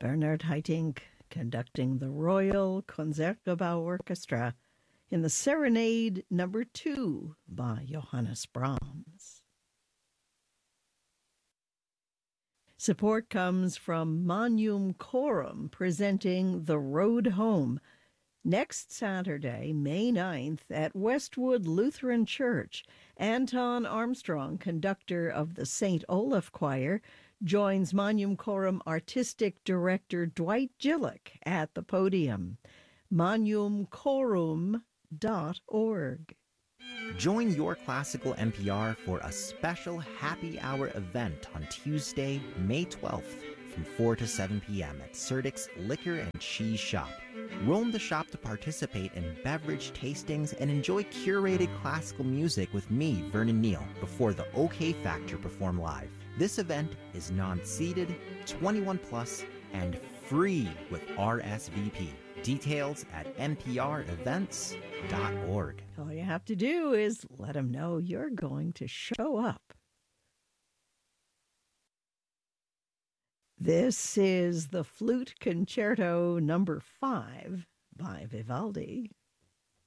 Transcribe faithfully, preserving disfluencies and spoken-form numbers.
Bernard Haitink conducting the Royal Concertgebouw Orchestra in the Serenade Number Two by Johannes Brahms. Support comes from Magnum Chorum presenting The Road Home next Saturday, May ninth, at Westwood Lutheran Church. Anton Armstrong, conductor of the Saint Olaf Choir, joins Magnum Chorum Artistic Director Dwight Gillick at the podium. magnum chorum dot org. Join Your Classical N P R for a special happy hour event on Tuesday, May twelfth from four to seven p.m. at Serdik's Liquor and Cheese Shop. Roam the shop to participate in beverage tastings and enjoy curated classical music with me, Vernon Neal, before the OK Factor perform live. This event is non-seated, twenty-one plus, and free with R S V P. Details at n p r events dot org. All you have to do is let them know you're going to show up. This is the Flute Concerto number five by Vivaldi.